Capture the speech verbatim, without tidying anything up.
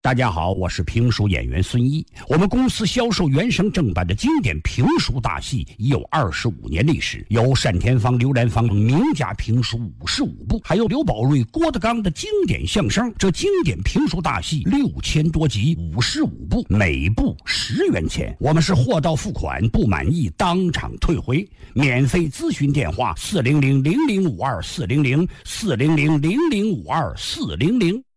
大家好，我是评书演员孙一。我们公司销售原声正版的经典评书大戏已有二十五年历史，有单田芳、刘兰芳名家评书五十五部，还有刘宝瑞、郭德纲的经典相声。这经典评书大戏六千多集，五十五部，每部十元钱。我们是货到付款，不满意当场退回。免费咨询电话：四零零零零五二四零零四零零零零五二四零零。